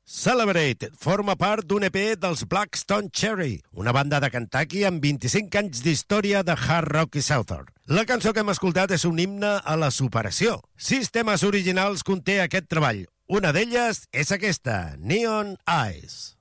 Celebrated forma part d'un EP dels Blackstone Cherry, una banda de Kentucky amb 25 anys d'història de hard rock i southern. La cançó que hem escoltat és un himne a la superació. 6 temes originals conté aquest treball. Una d'elles és aquesta, Neon Eyes.